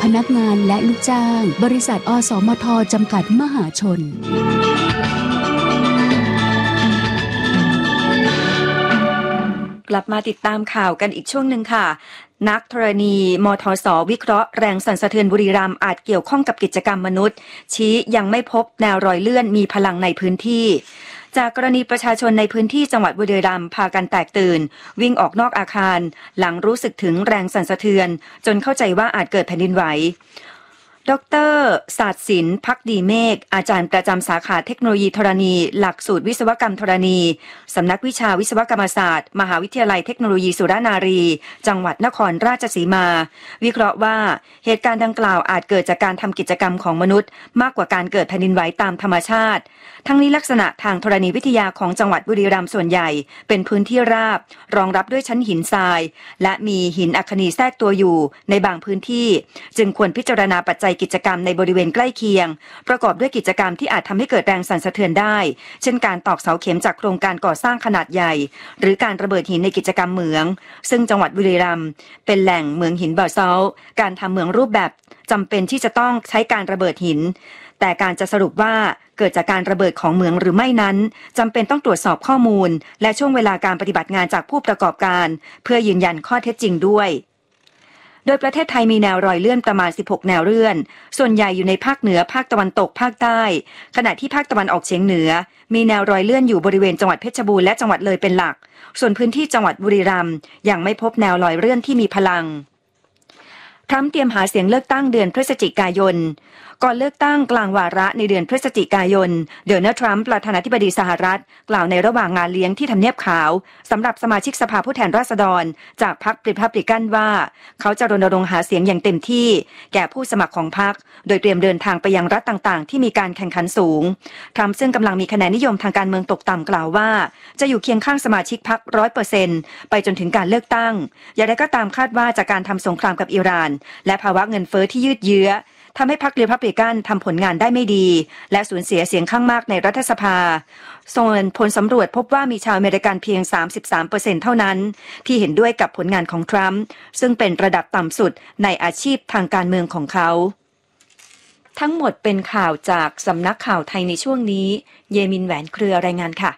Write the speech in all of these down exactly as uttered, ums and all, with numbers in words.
พนักงานและลูกจ้างบริษัทอสมทจำกัดมหาชนกลับมาติดตามข่าวกันอีกช่วงหนึ่งค่ะนักธรณีมทส.วิเคราะห์แรงสั่นสะเทือนบุรีรัมย์อาจเกี่ยวข้องกับกิจกรรมมนุษย์ชี้ยังไม่พบแนวรอยเลื่อนมีพลังในพื้นที่จากกรณีประชาชนในพื้นที่จังหวัดบุรีรัมย์พากันแตกตื่นวิ่งออกนอกอาคารหลังรู้สึกถึงแรงสั่นสะเทือนจนเข้าใจว่าอาจเกิดแผ่นดินไหวดร.ศาสตร์ศิลป์ภักดีเมฆอาจารย์ประจำสาขาเทคโนโลยีธรณีหลักสูตรวิศวกรรมธรณีสำนักวิชาวิศวกรรมศาสตร์มหาวิทยาลัยเทคโนโลยีสุรานารีจังหวัดนครราชสีมาวิเคราะห์ว่าเหตุการณ์ดังกล่าวอาจเกิดจากการทำกิจกรรมของมนุษย์มากกว่าการเกิดแผ่นดินไหวตามธรรมชาติทั้งนี้ลักษณะทางธรณีวิทยาของจังหวัดบุรีรัมย์ส่วนใหญ่เป็นพื้นที่ราบรองรับด้วยชั้นหินทรายและมีหินอัคคนีแทรกตัวอยู่ในบางพื้นที่จึงควรพิจารณาปัจจัยกิจกรรมในบริเวณใกล้เคียงประกอบด้วยกิจกรรมที่อาจทำให้เกิดแรงสั่นสะเทือนได้เช่นการตอกเสาเข็มจากโครงการก่อสร้างขนาดใหญ่หรือการระเบิดหินในกิจกรรมเหมืองซึ่งจังหวัดบุรีรัมย์เป็นแหล่งเหมืองหินบ่อเซาท์การทำเหมืองรูปแบบจำเป็นที่จะต้องใช้การระเบิดหินแต่การจะสรุปว่าเกิดจากการระเบิดของเหมืองหรือไม่นั้นจำเป็นต้องตรวจสอบข้อมูลและช่วงเวลาการปฏิบัติงานจากผู้ประกอบการเพื่อยืนยันข้อเท็จจริงด้วยโดยประเทศไทยมีแนวรอยเลื่อนประมาณสิบหกแนวเลื่อนส่วนใหญ่อยู่ในภาคเหนือภาคตะวันตกภาคใต้ขณะที่ภาคตะวันออกเฉียงเหนือมีแนวรอยเลื่อนอยู่บริเวณจังหวัดเพชรบูรณ์และจังหวัดเลยเป็นหลักส่วนพื้นที่จังหวัดบุรีรัมย์ยังไม่พบแนวรอยเลื่อนที่มีพลังทรัมป์เตรียมหาเสียงเลือกตั้งเดือนพฤศจิกายนก่อนเลือกตั้งกลางวาระในเดือนพฤศจิกายนโดนัลด์ทรัมป์ประธานาธิบดีสหรัฐกล่าวในระหว่างงานเลี้ยงที่ทำเนียบขาวสำหรับสมาชิกสภาผู้แทนราษฎรจากพรรครีพับลิกันว่าเขาจะรณรงค์หาเสียงอย่างเต็มที่แก่ผู้สมัครของพรรคโดยเตรียมเดินทางไปยังรัฐต่างๆที่มีการแข่งขันสูงทรัมป์ซึ่งกำลังมีคะแนนนิยมทางการเมืองตกต่ำกล่าวว่าจะอยู่เคียงข้างสมาชิกพรรค ร้อยเปอร์เซ็นต์ ไปจนถึงการเลือกตั้งอย่างไรก็ตามคาดว่าจากการทำสงครามกับอิหร่านและภาวะเงินเฟ้อที่ยืดเยื้อทำให้พรรครีพับลิกันทำผลงานได้ไม่ดีและสูญเสียเสียงข้างมากในรัฐสภาส่วนผลสำรวจพบว่ามีชาวอเมริกันเพียง สามสิบสามเปอร์เซ็นต์ เท่านั้นที่เห็นด้วยกับผลงานของทรัมป์ซึ่งเป็นระดับต่ำสุดในอาชีพทางการเมืองของเขาทั้งหมดเป็นข่าวจากสำนักข่าวไทยในช่วงนี้เยมินแหวนเครือรายงานค่ะ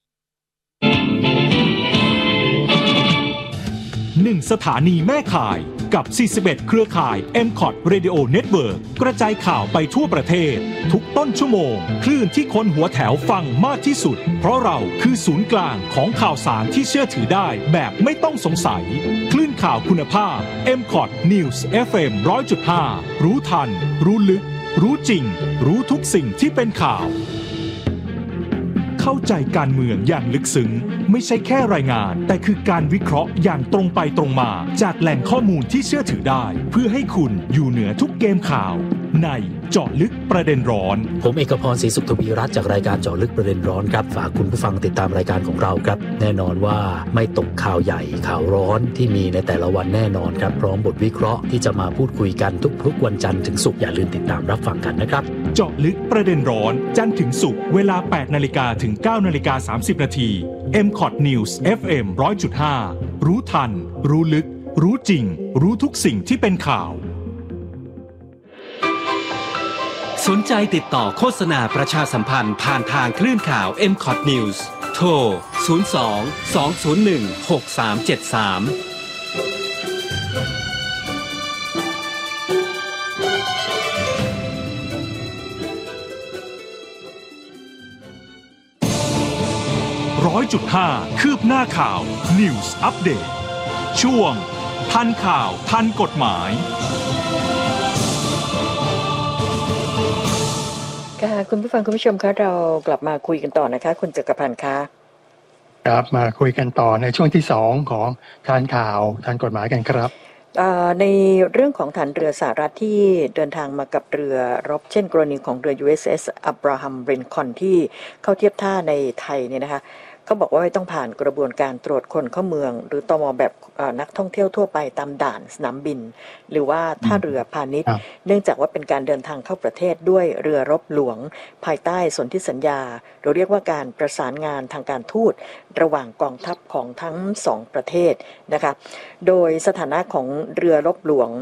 หนึ่งสถานีแม่ข่ายกับสี่สิบเอ็ดเครือข่าย เอ็ม คอท Radio Network กระจายข่าวไปทั่วประเทศทุกต้นชั่วโมงคลื่นที่คนหัวแถวฟังมากที่สุดเพราะเราคือศูนย์กลางของข่าวสารที่เชื่อถือได้แบบไม่ต้องสงสัยคลื่นข่าวคุณภาพ เอ็ม คอท News เอฟ เอ็ม หนึ่งร้อยจุดห้า รู้ทันรู้ลึกรู้จริงรู้ทุกสิ่งที่เป็นข่าวเข้าใจการเมืองอย่างลึกซึ้งไม่ใช่แค่รายงานแต่คือการวิเคราะห์อย่างตรงไปตรงมาจากแหล่งข้อมูลที่เชื่อถือได้เพื่อให้คุณอยู่เหนือทุกเกมข่าวในเจาะลึกประเด็นร้อนผมเอกพรศรีสุขทวีรัตน์จากรายการเจาะลึกประเด็นร้อนครับฝากคุณผู้ฟังติดตามรายการของเราครับแน่นอนว่าไม่ตกข่าวใหญ่ข่าวร้อนที่มีในแต่ละวันแน่นอนครับพร้อมบทวิเคราะห์ที่จะมาพูดคุยกันทุกๆวันจันทร์ถึงศุกร์อย่าลืมติดตามรับฟังกันนะครับเจาะลึกประเด็นร้อนจันทร์ถึงศุกร์เวลา แปดนาฬิกา ถึง เก้านาฬิกาสามสิบนาที เอ็ม คอท News เอฟ เอ็ม หนึ่งร้อยจุดห้า รู้ทันรู้ลึกรู้จริงรู้ทุกสิ่งที่เป็นข่าวสนใจติดต่อโฆษณาประชาสัมพันธ์ผ่านทางคลื่นข่าว เอ็ม คอท News โทร ศูนย์ สอง สอง ศูนย์ หนึ่ง หก สาม เจ็ด สามร้อยจุดห้า คืบหน้าข่าว News Update ช่วงทันข่าวทันกฎหมายค่ะคุณผู้ฟังคุณผู้ชมคะเรากลับมาคุยกันต่อนะคะคุณจักรพันธ์คะครับมาคุยกันต่อในช่วงที่สองของทันข่าวทันกฎหมายกันครับในเรื่องของฐานเรือสหรัฐที่เดินทางมากับเรือรบเช่นกรณีของเรือ ยู เอส เอส Abraham Lincoln ที่เข้าเทียบท่าในไทยเนี่ยนะคะเขาบอกว่าไม่ต้องผ่านกระบวนการตรวจคนเข้าเมืองหรือตม.แบบนักท่องเที่ยวทั่วไปตามด่านสนามบินหรือว่าท่าเรือพาณิชย์เนื่องจากว่าเป็นการเดินทางเข้าประเทศด้วยเรือรบหลวงภายใต้สนธิสัญญาเราเรียกว่าการประสานงานทางการทูตระหว่างกองทัพของทั้งสองประเทศนะคะโดยสถานะของเรือรบหลวง